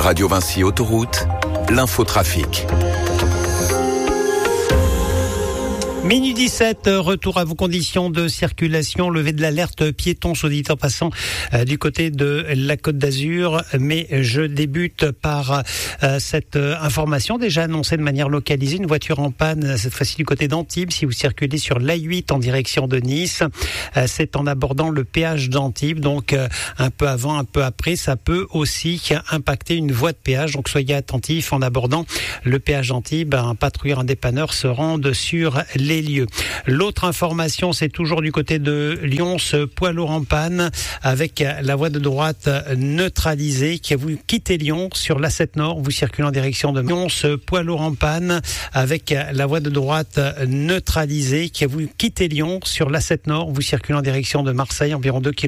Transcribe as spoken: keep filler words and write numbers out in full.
Radio Vinci Autoroute, l'infotrafic. Minuit dix-sept, retour à vos conditions de circulation, levée de l'alerte piéton, soit dit en passant, euh, du côté de la Côte d'Azur. Mais je débute par euh, cette euh, information déjà annoncée de manière localisée. Une voiture en panne, cette fois-ci du côté d'Antibes, si vous circulez sur l'A huit en direction de Nice. Euh, c'est en abordant le péage d'Antibes, donc euh, un peu avant, un peu après. Ça peut aussi impacter une voie de péage, donc soyez attentifs en abordant le péage d'Antibes. Un patrouilleur, un dépanneur se rendent sur les lieux. L'autre information, c'est toujours du côté de Lyon, ce poids lourd en panne avec la voie de droite neutralisée qui vous quittez Lyon sur l'A sept Nord, vous circulez en direction de Lyon, ce poids lourd en panne avec la voie de droite neutralisée qui vous quittez Lyon sur l'A sept Nord, vous circulez en direction de Marseille, environ deux kilomètres.